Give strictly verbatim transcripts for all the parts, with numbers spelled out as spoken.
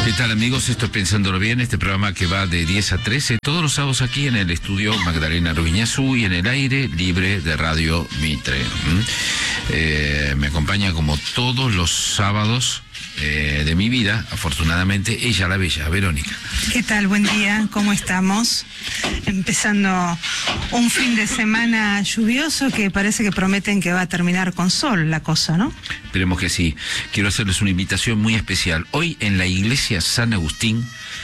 ¿Qué tal, amigos? Estoy Pensándolo Bien, este programa que va de diez a trece, todos los sábados aquí en el estudio Magdalena Rubiñazú y en el aire libre de Radio Mitre. ¿Mm? Eh, me acompaña como todos los sábados eh, de mi vida, afortunadamente, ella la bella, Verónica. ¿Qué tal? Buen día, ¿cómo estamos? Empezando un fin de semana lluvioso que parece que prometen que va a terminar con sol la cosa, ¿no? Esperemos que sí. Quiero hacerles una invitación muy especial. Hoy en la iglesia San Agustín,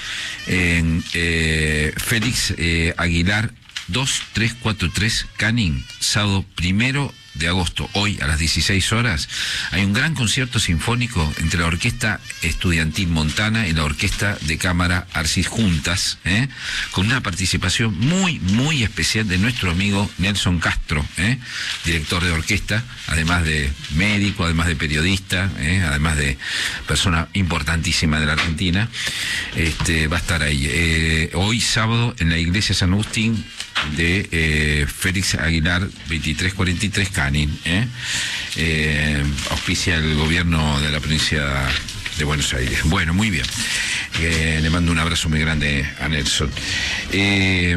en eh, Félix eh, Aguilar dos tres cuatro tres, Canning, sábado primero de agosto, hoy a las dieciséis horas, hay un gran concierto sinfónico entre la Orquesta Estudiantil Montana y la Orquesta de Cámara Arcis juntas, ¿eh? con una participación muy, muy especial de nuestro amigo Nelson Castro, ¿eh? director de orquesta, además de médico, además de periodista, ¿eh? además de persona importantísima de la Argentina. Este, va a estar ahí. Eh, hoy sábado en la iglesia San Agustín de eh, Félix Aguilar veintitrés cuarenta y tres, Canning, ¿eh? Eh, auspicia el gobierno de la provincia de Buenos Aires. Bueno, muy bien. Eh, le mando un abrazo muy grande a Nelson. Eh,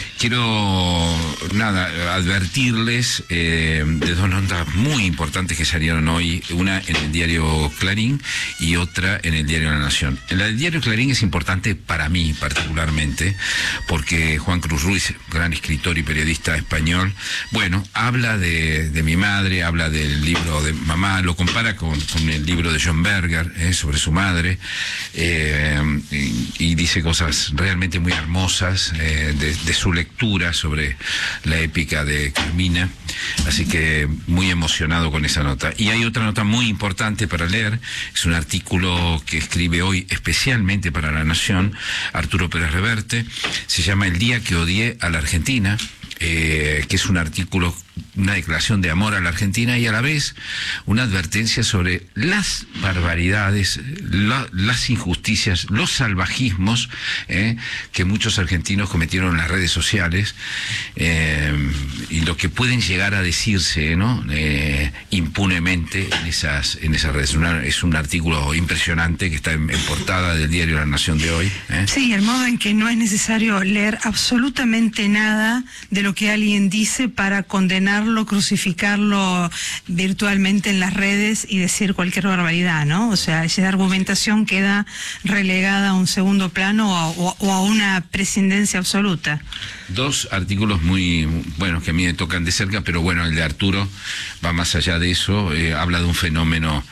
quiero, nada, advertirles eh, de dos notas muy importantes que salieron hoy, una en el diario Clarín y otra en el diario La Nación. En el diario Clarín es importante para mí particularmente, porque Juan Cruz Ruiz, gran escritor y periodista español, bueno, habla de, de mi madre, habla del libro de mamá, lo compara con, con el libro de John Berger, eh, sobre su madre, eh, y, y dice cosas realmente muy hermosas eh, de, de su lectura sobre la épica de Carmina, así que muy emocionado con esa nota. Y hay otra nota muy importante para leer, es un artículo que escribe hoy especialmente para La Nación Arturo Pérez Reverte, se llama El día que odié a la Argentina, eh, que es un artículo, una declaración de amor a la Argentina y a la vez una advertencia sobre las barbaridades, la, las injusticias, los salvajismos eh, que muchos argentinos cometieron en las redes sociales eh, y lo que pueden llegar a decirse, ¿no? eh, impunemente en esas, en esas redes. Una, es un artículo impresionante que está en, en portada del diario La Nación de hoy. ¿eh? Sí, el modo en que no es necesario leer absolutamente nada de lo que alguien dice para condenarlo, crucificarlo virtualmente en las redes y decir cualquier barbaridad, ¿no? O sea, esa argumentación queda relegada a un segundo plano o, o, o a una prescindencia absoluta. Dos artículos muy buenos que a mí me tocan de cerca, pero bueno, el de Arturo va más allá de eso, eh, habla de un fenómeno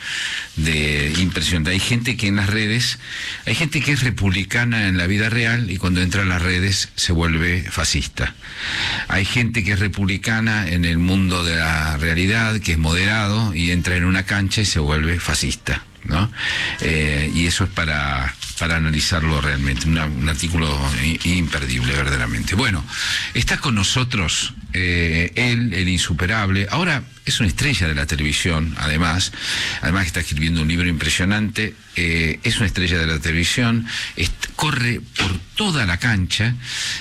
de impresionante. Hay gente que en las redes, hay gente que es republicana en la vida real y cuando entra a las redes se vuelve fascista. Hay gente que es republicana en el mundo de la realidad, que es moderado y entra en una cancha y se vuelve fascista, ¿no? Eh, y eso es para, para analizarlo realmente, una, un artículo imperdible verdaderamente. Bueno, está con nosotros eh, él, el insuperable, ahora es una estrella de la televisión, además, además que está escribiendo un libro impresionante, eh, es una estrella de la televisión, es, corre por toda la cancha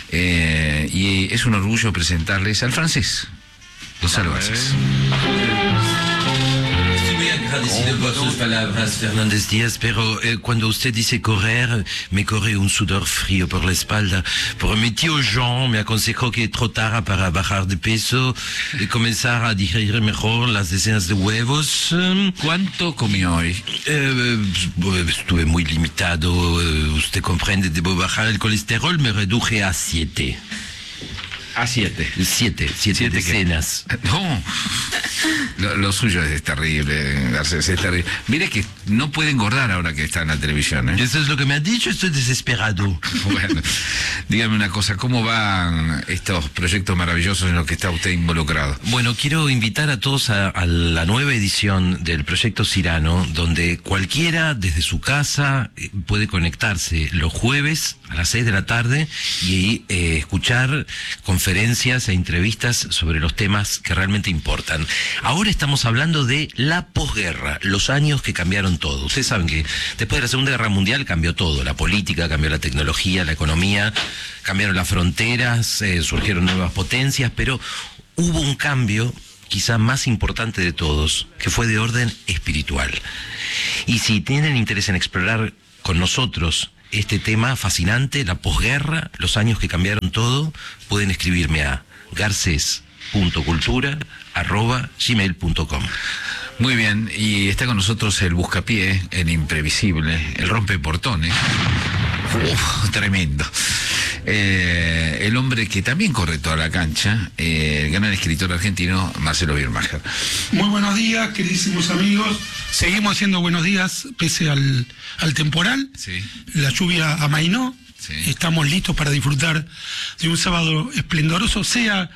eh, y es un orgullo presentarles al francés, Gonzalo Vázquez. Agradecido por sus palabras, Fernández Díaz, pero eh, cuando usted dice correr, me corre un sudor frío por la espalda. Por mi tío Jean me aconsejó que trotara para bajar de peso y comenzar a digerir mejor las decenas de huevos. ¿Cuánto comió hoy? Eh, estuve muy limitado, eh, usted comprende, debo bajar el colesterol, me reduje a siete. A siete. Siete, siete, siete decenas. No, lo, lo suyo es terrible, Garcés, es terrible. Mire que no puede engordar ahora que está en la televisión, ¿eh? Eso es lo que me ha dicho, estoy desesperado. Bueno, dígame una cosa, ¿cómo van estos proyectos maravillosos en los que está usted involucrado? Bueno, quiero invitar a todos a, a la nueva edición del Proyecto Cyrano, donde cualquiera desde su casa puede conectarse los jueves a las seis de la tarde y eh, escuchar conferencias e entrevistas sobre los temas que realmente importan. Ahora estamos hablando de la posguerra, los años que cambiaron todo. Ustedes saben que después de la Segunda Guerra Mundial cambió todo, la política, cambió la tecnología, la economía, cambiaron las fronteras, eh, surgieron nuevas potencias, pero hubo un cambio quizá más importante de todos, que fue de orden espiritual. Y si tienen interés en explorar con nosotros este tema fascinante, la posguerra, los años que cambiaron todo, pueden escribirme a garces punto cultura arroba gmail punto com. Muy bien, y está con nosotros el buscapié, el imprevisible, el rompeportones. Uf, tremendo. Eh, el hombre que también corre toda la cancha, eh, el gran escritor argentino Marcelo Birmacher. Muy buenos días, queridísimos amigos. Seguimos haciendo buenos días pese al, al temporal. Sí. La lluvia amainó. Sí. Estamos listos para disfrutar de un sábado esplendoroso, sea